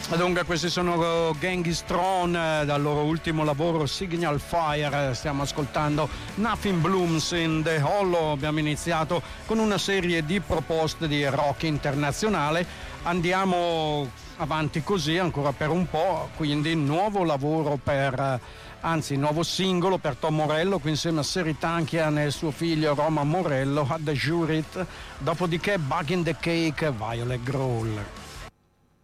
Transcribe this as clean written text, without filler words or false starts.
Dunque questi sono Genghis Throne dal loro ultimo lavoro Signal Fire. Stiamo ascoltando Nothing Blooms in the Hollow. Abbiamo iniziato con una serie di proposte di rock internazionale, andiamo avanti così ancora per un po', quindi nuovo lavoro nuovo singolo per Tom Morello qui insieme a Seri Tankian e suo figlio Roman Morello, Ad the Jurit, dopodiché Bug in the Cake, Violet Growl.